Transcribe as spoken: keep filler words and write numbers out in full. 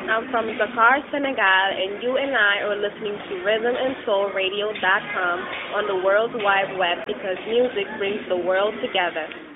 I'm from Dakar, Senegal, and you and I are listening to rhythm and soul radio dot com on the World Wide Web because music brings the world together.